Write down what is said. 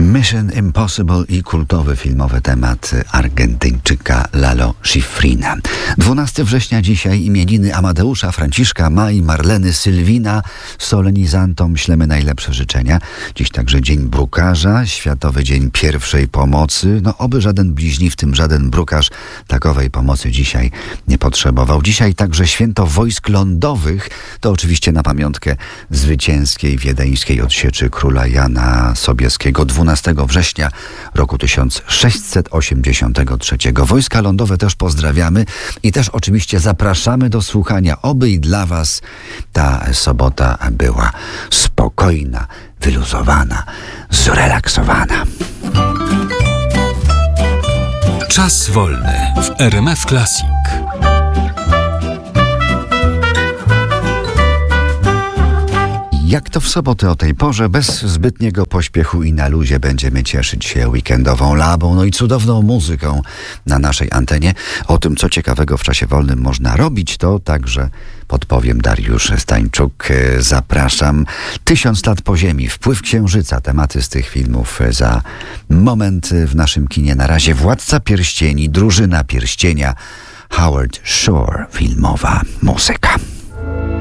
Mission Impossible i kultowy filmowy temat Argentyńczyka Lalo Schifrina. 12 września dzisiaj imieniny Amadeusza, Franciszka, Mai, Marleny, Sylwina. Solenizantom ślemy najlepsze życzenia. Dziś także Dzień Brukarza, Światowy Dzień Pierwszej Pomocy. Oby żaden bliźni, w tym żaden brukarz, takowej pomocy dzisiaj nie potrzebował. Dzisiaj także Święto Wojsk Lądowych. To oczywiście na pamiątkę zwycięskiej wiedeńskiej odsieczy króla Jana Sobieskiego 12 września roku 1683. Wojska Lądowe też pozdrawiamy i też oczywiście zapraszamy do słuchania. Oby i dla Was ta sobota była spokojna, wyluzowana, zrelaksowana. Czas wolny w RMF Classic. Jak to w sobotę o tej porze, bez zbytniego pośpiechu i na luzie będziemy cieszyć się weekendową labą, i cudowną muzyką na naszej antenie. O tym, co ciekawego w czasie wolnym można robić, to także podpowiem Dariusz Stańczuk. Zapraszam. 1000 lat po ziemi, Wpływ księżyca, tematy z tych filmów za moment w naszym kinie. Na razie Władca Pierścieni, Drużyna Pierścienia, Howard Shore, filmowa muzyka.